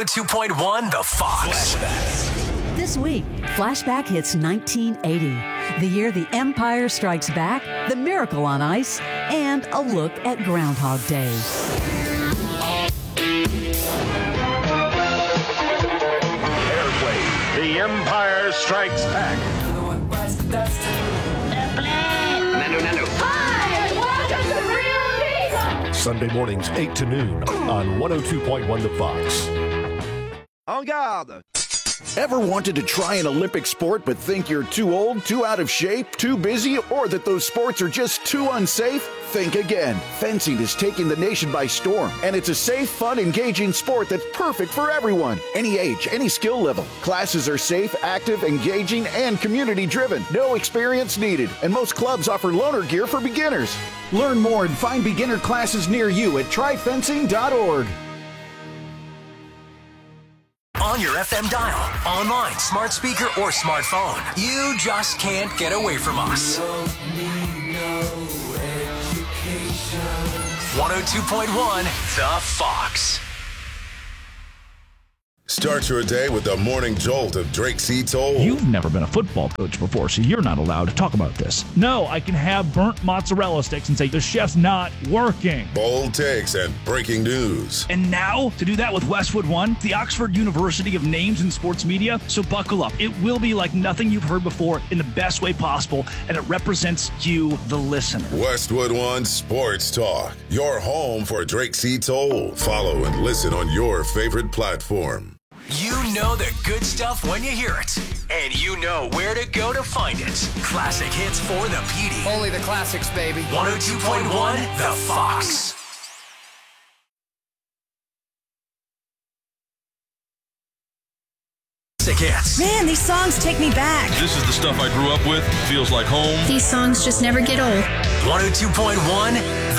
102.1 The Fox. This week, Flashback hits 1980, the year the Empire Strikes Back, The Miracle on Ice, and a look at Groundhog Day. Airplane, The Empire Strikes Back. Nando. Hi, and welcome to Real People. Sunday mornings, 8 to noon on 102.1 The Fox. En garde! Ever wanted to try an Olympic sport but think you're too old, too out of shape, too busy, or that those sports are just too unsafe? Think again. Fencing is taking the nation by storm, and it's a safe, fun, engaging sport that's perfect for everyone. Any age, any skill level. Classes are safe, active, engaging, and community-driven. No experience needed, and most clubs offer loaner gear for beginners. Learn more and find beginner classes near you at tryfencing.org. On your FM dial, online, smart speaker, or smartphone. You just can't get away from us. 102.1 The Fox. Start your day with the morning jolt of Drake C. Toll. You've never been a football coach before, so you're not allowed to talk about this. No, I can have burnt mozzarella sticks and say the chef's not working. Bold takes and breaking news. And now, to do that with Westwood One, the Oxford University of names in sports media, so buckle up. It will be like nothing you've heard before in the best way possible, and it represents you, the listener. Westwood One Sports Talk, your home for Drake C. Toll. Follow and listen on your favorite platform. You know the good stuff when you hear it, and you know where to go to find it. Classic hits for the PD. Only the classics, baby. 102.1 The Fox. Classic hits. Man, these songs take me back. This is the stuff I grew up with. Feels like home. These songs just never get old. 102.1